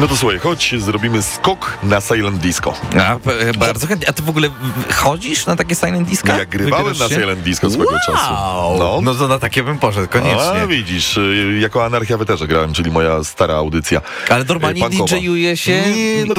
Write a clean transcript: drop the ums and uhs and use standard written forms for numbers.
No to słuchaj, chodź, zrobimy skok na Silent Disco. Bardzo chętnie. A ty w ogóle chodzisz na takie silent disco? Ja grywałem na Silent Disco swego czasu. No to na takie bym poszedł, koniecznie. A widzisz, jako Anarchia Weterze grałem, czyli moja stara audycja. Ale normalnie punkowa. DJ-uje się Nie, no